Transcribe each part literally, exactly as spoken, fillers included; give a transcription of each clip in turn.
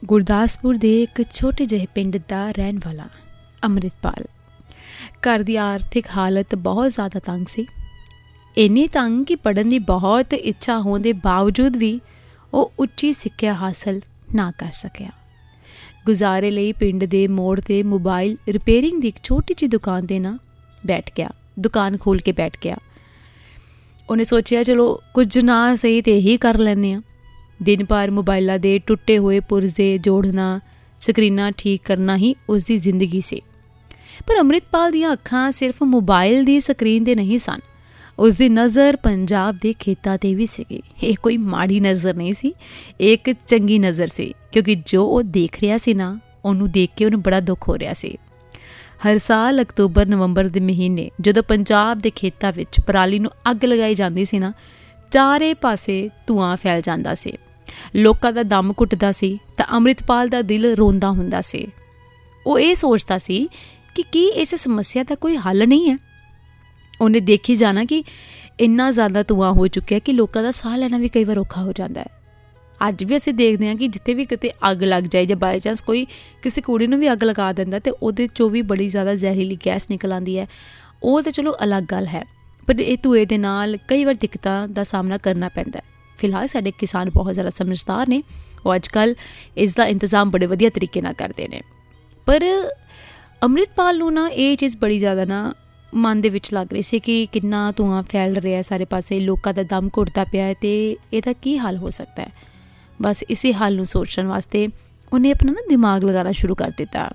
ਗੁਰਦਾਸਪੁਰ ਦੇ ਇੱਕ ਛੋਟੇ ਜਿਹੇ ਪਿੰਡ ਦਾ ਰਹਿਣ ਵਾਲਾ ਅੰਮ੍ਰਿਤਪਾਲ। ਘਰ ਦੀ ਆਰਥਿਕ ਹਾਲਤ ਬਹੁਤ ਜ਼ਿਆਦਾ ਤੰਗ ਸੀ, ਇੰਨੀ ਤੰਗ ਕਿ ਪੜ੍ਹਨ ਦੀ ਬਹੁਤ ਇੱਛਾ ਹੋਣ ਦੇ ਬਾਵਜੂਦ ਵੀ ਉਹ ਉੱਚੀ ਸਿੱਖਿਆ ਹਾਸਲ ਨਾ ਕਰ ਸਕਿਆ। ਗੁਜ਼ਾਰੇ ਲਈ ਪਿੰਡ ਦੇ ਮੋੜ 'ਤੇ ਮੋਬਾਈਲ ਰਿਪੇਅਰਿੰਗ ਦੀ ਇੱਕ ਛੋਟੀ ਜਿਹੀ ਦੁਕਾਨ 'ਤੇ ਨਾ ਬੈਠ ਗਿਆ ਦੁਕਾਨ ਖੋਲ੍ਹ ਕੇ ਬੈਠ ਗਿਆ। ਉਹਨੇ ਸੋਚਿਆ ਚਲੋ ਕੁਝ ਨਾ ਸਹੀ ਤਾਂ ਇਹੀ ਕਰ ਲੈਂਦੇ ਹਾਂ। ਦਿਨ ਭਰ ਮੋਬਾਈਲਾਂ ਦੇ ਟੁੱਟੇ ਹੋਏ ਪੁਰਜ਼ੇ ਜੋੜਨਾ, ਸਕਰੀਨਾਂ ਠੀਕ ਕਰਨਾ ਹੀ ਉਸ ਦੀ ਜ਼ਿੰਦਗੀ ਸੀ। ਪਰ ਅੰਮ੍ਰਿਤਪਾਲ ਦੀਆਂ ਅੱਖਾਂ ਸਿਰਫ ਮੋਬਾਈਲ ਦੀ ਸਕਰੀਨ 'ਤੇ ਨਹੀਂ ਸਨ, ਉਸ ਦੀ ਨਜ਼ਰ ਪੰਜਾਬ ਦੇ ਖੇਤਾਂ 'ਤੇ ਵੀ ਸੀਗੀ। ਇਹ ਕੋਈ ਮਾੜੀ ਨਜ਼ਰ ਨਹੀਂ ਸੀ, ਇਹ ਇੱਕ ਚੰਗੀ ਨਜ਼ਰ ਸੀ, ਕਿਉਂਕਿ ਜੋ ਉਹ ਦੇਖ ਰਿਹਾ ਸੀ ਨਾ, ਉਹਨੂੰ ਦੇਖ ਕੇ ਉਹਨੂੰ ਬੜਾ ਦੁੱਖ ਹੋ ਰਿਹਾ ਸੀ। ਹਰ ਸਾਲ ਅਕਤੂਬਰ ਨਵੰਬਰ ਦੇ ਮਹੀਨੇ ਜਦੋਂ ਪੰਜਾਬ ਦੇ ਖੇਤਾਂ ਵਿੱਚ ਪਰਾਲੀ ਨੂੰ ਅੱਗ ਲਗਾਈ ਜਾਂਦੀ ਸੀ ਨਾ, ਚਾਰੇ ਪਾਸੇ ਧੂੰਆਂ ਫੈਲ ਜਾਂਦਾ ਸੀ, ਲੋਕਾਂ ਦਾ ਦਮ ਘੁੱਟਦਾ ਸੀ ਤਾਂ ਅੰਮ੍ਰਿਤਪਾਲ ਦਾ ਦਿਲ ਰੋਂਦਾ ਹੁੰਦਾ ਸੀ। ਉਹ ਇਹ ਸੋਚਦਾ ਸੀ ਕਿ ਕੀ ਇਸ ਸਮੱਸਿਆ ਦਾ ਕੋਈ ਹੱਲ ਨਹੀਂ ਹੈ। ਉਹਨੇ ਦੇਖੀ ਜਾਣਾ ਕਿ ਇੰਨਾ ਜ਼ਿਆਦਾ ਧੂੰਆਂ ਹੋ ਚੁੱਕਿਆ ਕਿ ਲੋਕਾਂ ਦਾ ਸਾਹ ਲੈਣਾ ਵੀ ਕਈ ਵਾਰ ਔਖਾ ਹੋ ਜਾਂਦਾ ਹੈ। ਅੱਜ ਵੀ ਅਸੀਂ ਦੇਖਦੇ ਹਾਂ ਕਿ ਜਿੱਥੇ ਵੀ ਕਿਤੇ ਅੱਗ ਲੱਗ ਜਾਏ ਜਾਂ ਬਾਈ ਚਾਂਸ ਕੋਈ ਕਿਸੇ ਕੁੜੀ ਨੂੰ ਵੀ ਅੱਗ ਲਗਾ ਦਿੰਦਾ ਅਤੇ ਉਹਦੇ 'ਚੋਂ ਵੀ ਬੜੀ ਜ਼ਿਆਦਾ ਜ਼ਹਿਰੀਲੀ ਗੈਸ ਨਿਕਲ ਆਉਂਦੀ ਹੈ। ਉਹ ਤਾਂ ਚਲੋ ਅਲੱਗ ਗੱਲ ਹੈ, ਪਰ ਇਹ ਧੂਏ ਦੇ ਨਾਲ ਕਈ ਵਾਰ ਦਿੱਕਤਾਂ ਦਾ ਸਾਹਮਣਾ ਕਰਨਾ ਪੈਂਦਾ। ਫਿਲਹਾਲ ਸਾਡੇ ਕਿਸਾਨ ਬਹੁਤ ਜ਼ਿਆਦਾ ਸਮਝਦਾਰ ਨੇ, ਉਹ ਅੱਜ ਕੱਲ੍ਹ ਇਸ ਦਾ ਇੰਤਜ਼ਾਮ ਬੜੇ ਵਧੀਆ ਤਰੀਕੇ ਨਾਲ ਕਰਦੇ ਨੇ। ਪਰ ਅੰਮ੍ਰਿਤਪਾਲ ਨੂੰ ਨਾ ਇਹ ਚੀਜ਼ ਬੜੀ ਜ਼ਿਆਦਾ ਨਾ ਮਨ ਦੇ ਵਿੱਚ ਲੱਗ ਰਹੀ ਸੀ ਕਿ ਕਿੰਨਾ ਧੂੰਆਂ ਫੈਲ ਰਿਹਾ ਸਾਰੇ ਪਾਸੇ, ਲੋਕਾਂ ਦਾ ਦਮ ਘੁੱਟਦਾ ਪਿਆ ਹੈ ਅਤੇ ਇਹਦਾ ਕੀ ਹੱਲ ਹੋ ਸਕਦਾ ਹੈ। ਬਸ ਇਸੇ ਹੱਲ ਨੂੰ ਸੋਚਣ ਵਾਸਤੇ ਉਹਨੇ ਆਪਣਾ ਨਾ ਦਿਮਾਗ ਲਗਾਉਣਾ ਸ਼ੁਰੂ ਕਰ ਦਿੱਤਾ।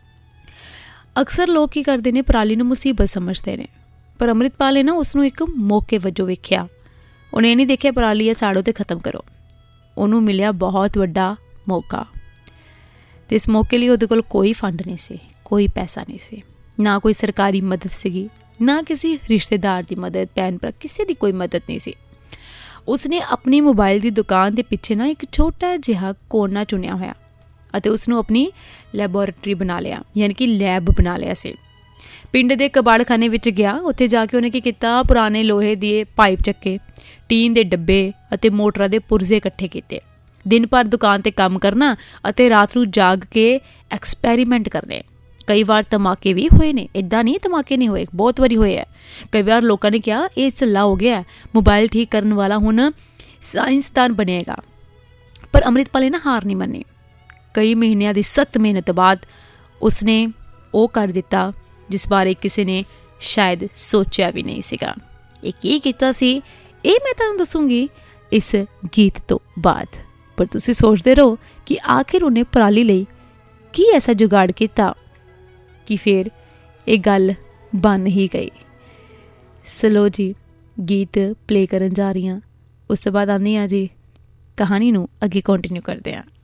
ਅਕਸਰ ਲੋਕ ਕੀ ਕਰਦੇ ਨੇ, ਪਰਾਲੀ ਨੂੰ ਮੁਸੀਬਤ ਸਮਝਦੇ ਨੇ, ਪਰ ਅੰਮ੍ਰਿਤਪਾਲ ਨੇ ਨਾ ਉਸਨੂੰ ਇੱਕ ਮੌਕੇ ਵਜੋਂ ਵੇਖਿਆ। ਉਹਨੇ ਇਹ ਨਹੀਂ ਦੇਖਿਆ ਪਰਾਲੀ ਹੈ ਸਾੜੋ ਅਤੇ ਖ਼ਤਮ ਕਰੋ। ਉਹਨੂੰ ਮਿਲਿਆ ਬਹੁਤ ਵੱਡਾ ਮੌਕਾ, ਅਤੇ ਇਸ ਮੌਕੇ ਲਈ ਉਹਦੇ ਕੋਲ ਕੋਈ ਫੰਡ ਨਹੀਂ ਸੀ, ਕੋਈ ਪੈਸਾ ਨਹੀਂ ਸੀ, ਨਾ ਕੋਈ ਸਰਕਾਰੀ ਮਦਦ ਸੀਗੀ, ਨਾ ਕਿਸੇ ਰਿਸ਼ਤੇਦਾਰ ਦੀ ਮਦਦ, ਭੈਣ ਭਰਾ ਕਿਸੇ ਦੀ ਕੋਈ ਮਦਦ ਨਹੀਂ ਸੀ। ਉਸਨੇ ਆਪਣੀ ਮੋਬਾਈਲ ਦੀ ਦੁਕਾਨ ਦੇ ਪਿੱਛੇ ਨਾ ਇੱਕ ਛੋਟਾ ਜਿਹਾ ਕੋਨਾ ਚੁਣਿਆ ਹੋਇਆ ਅਤੇ ਉਸਨੂੰ ਆਪਣੀ ਲੈਬੋਰੇਟਰੀ ਬਣਾ ਲਿਆ, ਯਾਨੀ ਕਿ ਲੈਬ ਬਣਾ ਲਿਆ ਸੀ। ਪਿੰਡ ਦੇ ਕਬਾੜਖਾਨੇ ਵਿੱਚ ਗਿਆ। ਉੱਥੇ ਜਾ ਕੇ ਉਹਨੇ ਕੀ ਕੀਤਾ, ਪੁਰਾਣੇ ਲੋਹੇ ਦੇ ਪਾਈਪ ਚੱਕੇ, ਟੀਨ ਦੇ ਡੱਬੇ ਅਤੇ ਮੋਟਰਾਂ ਦੇ ਪੁਰਜ਼ੇ ਇਕੱਠੇ ਕੀਤੇ। ਦਿਨ ਭਰ ਦੁਕਾਨ 'ਤੇ ਕੰਮ ਕਰਨਾ ਅਤੇ ਰਾਤ ਨੂੰ ਜਾਗ ਕੇ ਐਕਸਪੈਰੀਮੈਂਟ ਕਰਨੇ। ਕਈ ਵਾਰ ਧਮਾਕੇ ਵੀ ਹੋਏ ਨੇ, ਇੱਦਾਂ ਨਹੀਂ ਧਮਾਕੇ ਨਹੀਂ ਹੋਏ, ਬਹੁਤ ਵਾਰੀ ਹੋਏ ਹੈ। ਕਈ ਵਾਰ ਲੋਕਾਂ ਨੇ ਕਿਹਾ ਇਹ ਝੱਲਾ ਹੋ ਗਿਆ, ਮੋਬਾਈਲ ਠੀਕ ਕਰਨ ਵਾਲਾ ਹੁਣ ਸਾਇੰਸਦਾਨ ਬਣੇਗਾ। ਪਰ ਅੰਮ੍ਰਿਤਪਾਲ ਨੇ ਨਾ ਹਾਰ ਨਹੀਂ ਮੰਨੀ। ਕਈ ਮਹੀਨਿਆਂ ਦੀ ਸਖਤ ਮਿਹਨਤ ਬਾਅਦ ਉਸਨੇ ਉਹ ਕਰ ਦਿੱਤਾ ਜਿਸ ਬਾਰੇ ਕਿਸੇ ਨੇ ਸ਼ਾਇਦ ਸੋਚਿਆ ਵੀ ਨਹੀਂ ਸੀਗਾ। ਇਹ ਕੀ ਕੀਤਾ ਸੀ ਇਹ ਮੈਂ ਤੁਹਾਨੂੰ ਦੱਸੂੰਗੀ ਇਸ ਗੀਤ ਤੋਂ ਬਾਅਦ, ਪਰ ਤੁਸੀਂ ਸੋਚਦੇ ਰਹੋ ਕਿ ਆਖਿਰ ਉਹਨੇ ਪਰਾਲੀ ਲਈ ਕੀ ਐਸਾ ਜੁਗਾੜ ਕੀਤਾ ਕਿ ਫਿਰ ਇਹ ਗੱਲ ਬਣ ਹੀ ਗਈ। ਸਲੋ ਜੀ ਗੀਤ ਪਲੇ ਕਰਨ ਜਾ ਰਹੀ ਹਾਂ, ਉਸ ਤੋਂ ਬਾਅਦ ਆਉਂਦੀ ਹਾਂ ਜੀ ਕਹਾਣੀ ਨੂੰ ਅੱਗੇ ਕੰਟੀਨਿਊ ਕਰਦੇ ਹਾਂ।